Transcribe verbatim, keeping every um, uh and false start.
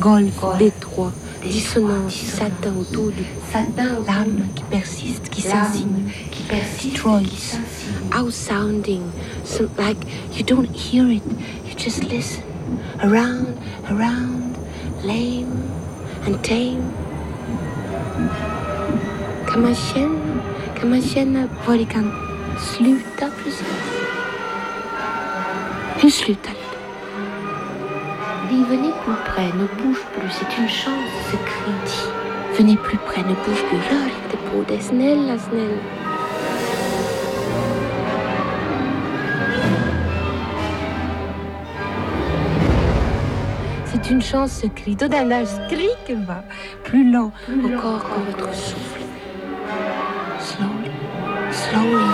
golfe, détroit, dissonance, satin autour du l'âme qui persiste, qui s'insinue, qui destroys, out-sounding, so like you don't hear it, you just listen, around, around, lame and tame. Kan man känna, kan man känna var det kan sluta precis? Hur slutar det? Dis, venez plus près, ne bouge plus, c'est une chance, ce cri dit. Venez plus près, ne bouge plus, rör inte på dig, snälla, snälla. C'est une chance, ce cri. Då den där skriken va, plus lent, encore que votre souffle. Slowly, slowly.